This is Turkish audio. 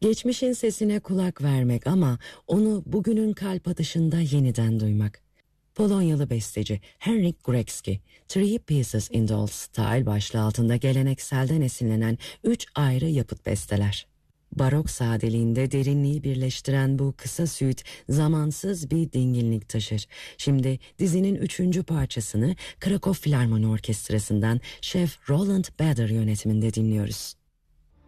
Geçmişin sesine kulak vermek ama onu bugünün kalp atışında yeniden duymak. Polonyalı besteci Henryk Grecki, Three Pieces in the Old Style başlığı altında gelenekselden esinlenen 3 ayrı yapıt besteler. Barok sadeliğinde derinliği birleştiren bu kısa süit zamansız bir dinginlik taşır. Şimdi dizinin 3. parçasını Krakow Filarmoni Orkestrası'ndan Şef Roland Bader yönetiminde dinliyoruz.